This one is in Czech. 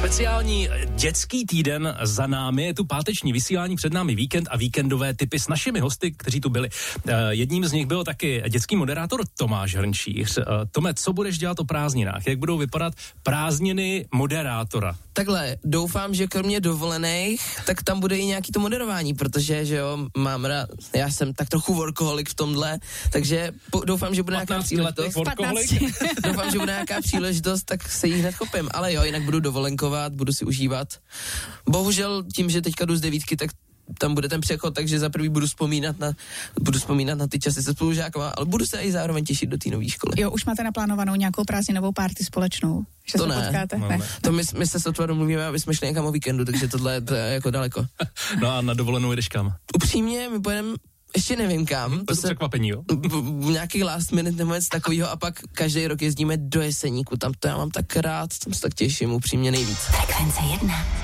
Speciální dětský týden za námi, je tu páteční vysílání, před námi víkend a víkendové tipy s našimi hosty, kteří tu byli. Jedním z nich byl taky dětský moderátor Tomáš Hrnčíř. Tome, co budeš dělat o prázdninách? Jak budou vypadat prázdniny moderátora? Takhle, doufám, že kromě dovolených, tak tam bude i nějaký to moderování, protože, že jo, mám rád, já jsem tak trochu workoholik v tomhle, takže doufám, že bude nějaká příležitost. Doufám, že bude nějaká příležitost, tak se jí hned chopím, ale jo, jinak budu dovolenkovat, budu si užívat. Bohužel tím, že teďka jdu z 9, tak tam bude ten přechod, takže za prvý budu vzpomínat na ty časy se spolužákama, ale budu se i zároveň těšit do té nové školy. Jo, už máte naplánovanou nějakou prázdninovou party společnou? Že to se ne. potkáte? Ne. To my se s Otvarou mluvíme, aby jsme šli někam o víkendu, takže tohle je jako daleko. No a na dovolenou jedeš kam? Upřímně, my pojedeme, ještě nevím kam. To se překvapení, jo? Nějaký last minute nebo něco takového a pak každý rok jezdíme do Jeseníku, tam to já mám tak rád, tam se tak těším upřímně nejvíc. Frekvence 1.